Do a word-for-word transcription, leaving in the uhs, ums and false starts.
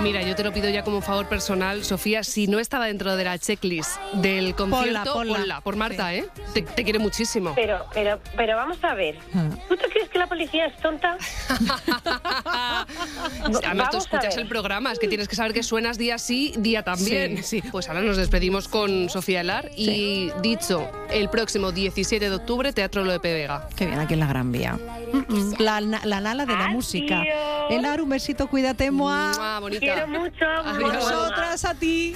Mira, yo te lo pido ya como favor personal, Sofía, si no estaba dentro de la checklist del concierto, Ponla, ponla. ponla, por Marta, Sí, ¿eh? Te, te quiere muchísimo. Pero, pero, pero vamos a ver. ¿Tú te crees que la policía es tonta? Además, tú Vamos a escuchas ver. el programa, es que tienes que saber que suenas día sí, día también. Sí, sí. Pues ahora nos despedimos con Sofía Elar y dicho, el próximo diecisiete de octubre, Teatro Loepe Vega. Qué bien, aquí en la Gran Vía. La, la Nala de la Adiós. música. Elar, un besito, cuídate, mua. Mua, bonita. Quiero mucho. Adiós. Nosotras a ti.